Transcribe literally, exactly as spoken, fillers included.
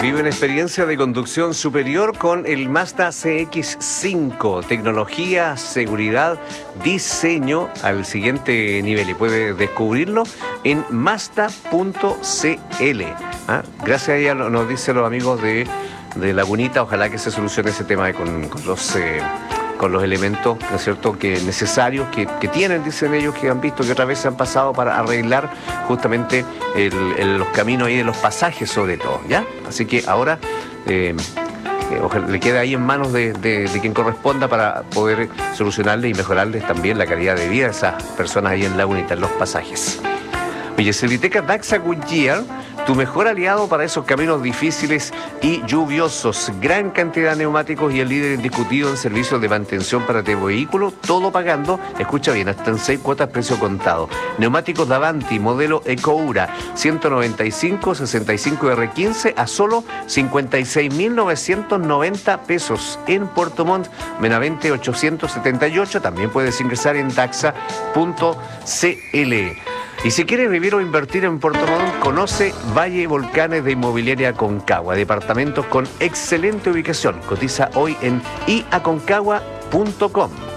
Vive una experiencia de conducción superior con el Mazda C X cinco. Tecnología, seguridad, diseño al siguiente nivel. Y puede descubrirlo en Mazda punto c l. ¿Ah? Gracias a ella nos dicen los amigos de, de Lagunita. Ojalá que se solucione ese tema de con, con los... Eh, con los elementos, ¿no es cierto?, que necesarios, que, que tienen, dicen ellos, que han visto que otras veces han pasado para arreglar justamente el, el, los caminos ahí de los pasajes sobre todo, ¿ya? Así que ahora eh, eh, ojalá le queda ahí en manos de, de, de quien corresponda para poder solucionarles y mejorarles también la calidad de vida de esas personas ahí en Lagunita, en los pasajes. Oye, Serviteca Daxa Goodyear, tu mejor aliado para esos caminos difíciles y lluviosos. Gran cantidad de neumáticos y el líder indiscutido en servicios de mantención para tu vehículo, todo pagando, escucha bien, hasta en seis cuotas precio contado. Neumáticos Davanti, modelo Ecoura, ciento noventa y cinco, sesenta y cinco R quince a solo cincuenta y seis mil novecientos noventa pesos en Puerto Montt, Benavente ochocientos setenta y ocho. También puedes ingresar en daxa punto c l. Y si quieres vivir o invertir en Puerto Montt, conoce Valle Volcanes de Inmobiliaria Aconcagua. Departamentos con excelente ubicación. Cotiza hoy en i aconcagua punto com.